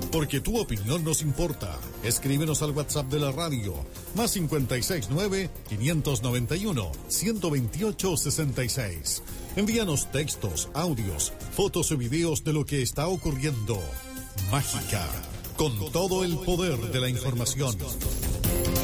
Porque tu opinión nos importa. Escríbenos al WhatsApp de la radio, más 569-591-128-66. Envíanos textos, audios, fotos y videos de lo que está ocurriendo. Mágica, con todo el poder de la información.